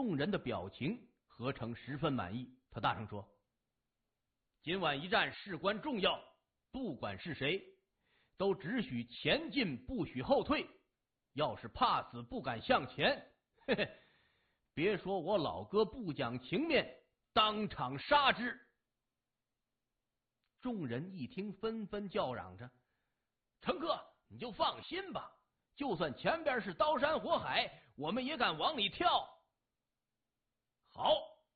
众人的表情，何成十分满意。他大声说：“今晚一战事关重要，不管是谁，都只许前进，不许后退。要是怕死不敢向前，嘿嘿，别说我老哥不讲情面，当场杀之。”众人一听，纷纷叫嚷着：“成哥，你就放心吧，就算前边是刀山火海，我们也敢往里跳。好，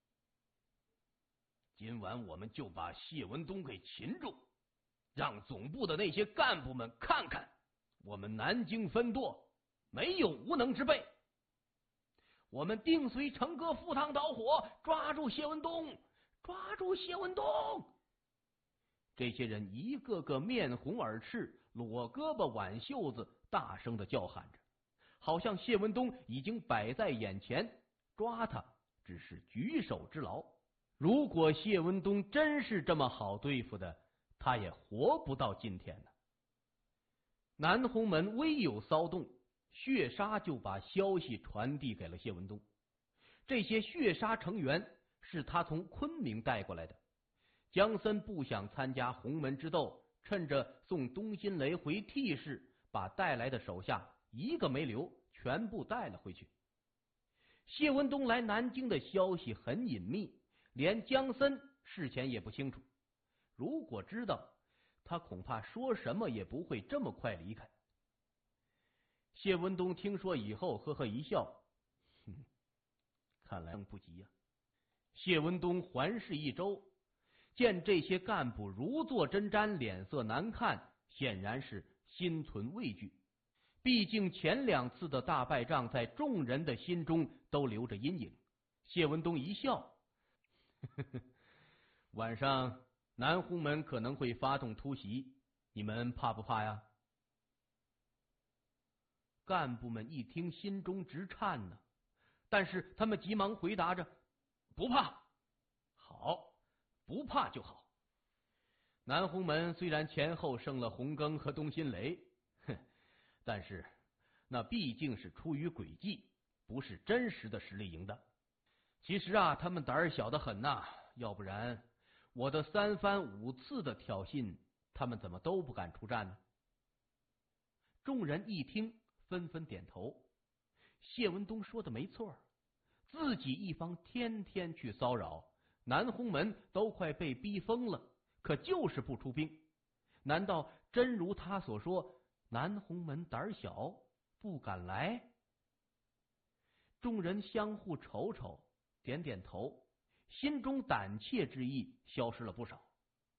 今晚我们就把谢文东给擒住，让总部的那些干部们看看，我们南京分舵没有无能之辈。我们定随成哥赴汤蹈火，抓住谢文东，抓住谢文东！”这些人一个个面红耳赤，裸胳膊挽袖子，大声的叫喊着，好像谢文东已经摆在眼前，抓他只是举手之劳。如果谢文东真是这么好对付的，他也活不到今天呢。南红门微有骚动，血杀就把消息传递给了谢文东。这些血杀成员是他从昆明带过来的。江森不想参加洪门之斗，趁着送东辛雷回 T 市，把带来的手下一个没留，全部带了回去。谢文东来南京的消息很隐秘，连江森事前也不清楚。如果知道，他恐怕说什么也不会这么快离开。谢文东听说以后，呵呵一笑，看来不急呀。谢文东环视一周，见这些干部如坐针毡，脸色难看，显然是心存畏惧。毕竟前2次的大败仗在众人的心中都留着阴影。谢文东一笑，晚上南红门可能会发动突袭，你们怕不怕呀？干部们一听，心中直颤呢，但是他们急忙回答着：“不怕。”好，不怕就好。南红门虽然前后胜了洪庚和东辛雷，但是那毕竟是出于诡计，不是真实的实力赢的。其实啊，他们胆儿小得很呐，要不然我的3番5次的挑衅，他们怎么都不敢出战呢？众人一听，纷纷点头。谢文东说的没错，自己一方天天去骚扰，南红门都快被逼疯了，可就是不出兵。难道真如他所说，南红门胆小，不敢来？众人相互瞅瞅，点点头，心中胆怯之意消失了不少。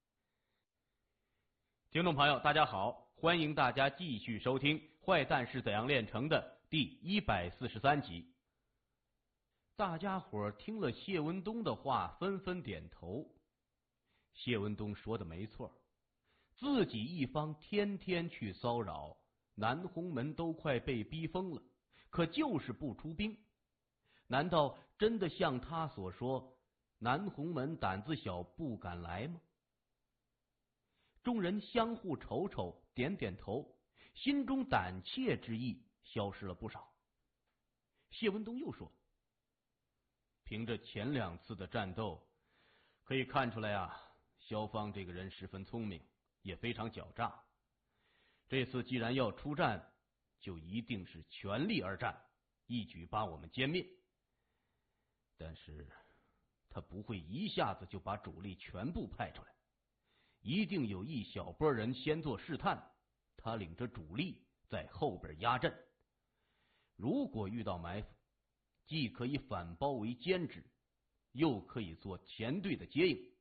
听众朋友大家好，欢迎大家继续收听《坏蛋是怎样炼成的》第143集。大家伙听了谢文东的话，纷纷点头。谢文东说的没错，自己一方天天去骚扰，南红门都快被逼疯了，可就是不出兵。难道真的像他所说，南红门胆子小，不敢来吗？众人相互瞅瞅，点点头，心中胆怯之意消失了不少。谢文东又说：“凭着前2次的战斗，可以看出来啊，萧芳这个人十分聪明，也非常狡诈。这次既然要出战，就一定是全力而战，一举把我们歼灭。但是他不会一下子就把主力全部派出来，一定有一小波人先做试探，他领着主力在后边压阵。如果遇到埋伏，既可以反包围歼之，又可以做前队的接应。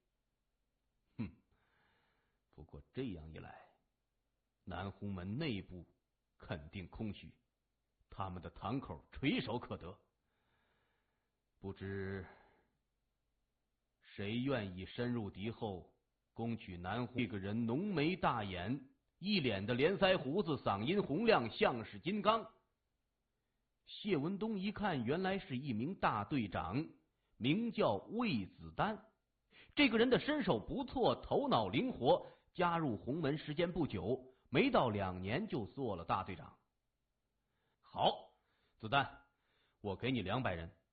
不过这样一来，南红门内部肯定空虚，他们的堂口垂手可得。不知谁愿意深入敌后，攻取南红？这个人浓眉大眼，一脸的连腮胡子，嗓音洪亮，像是金刚。谢文东一看，原来是一名大队长，名叫魏子丹。这个人的身手不错，头脑灵活，加入洪门时间不久，没到2年就做了大队长。好，子丹，我给你200人，